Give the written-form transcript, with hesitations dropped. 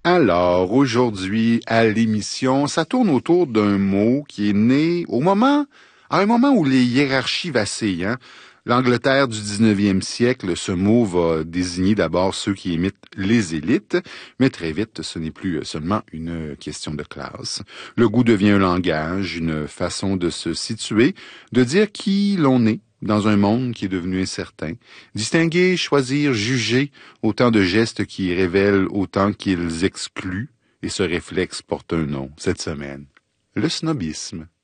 Alors, aujourd'hui, à l'émission, ça tourne autour d'un mot qui est né à un moment où les hiérarchies vacillent, hein. L'Angleterre du 19e siècle, ce mot va désigner d'abord ceux qui imitent les élites, mais très vite, ce n'est plus seulement une question de classe. Le goût devient un langage, une façon de se situer, de dire qui l'on est dans un monde qui est devenu incertain. Distinguer, choisir, juger, autant de gestes qui révèlent autant qu'ils excluent, et ce réflexe porte un nom cette semaine. Le snobisme.